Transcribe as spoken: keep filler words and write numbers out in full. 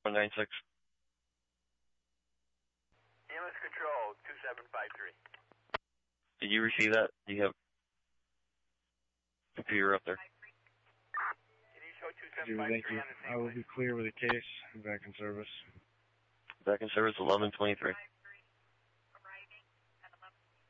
one nine six. Ambulance Control, two seven five three. Did you receive that? Do you have computer up there? Can you show two seven five three on the same I will be clear with the case. Back in service. Back in service eleven twenty-three.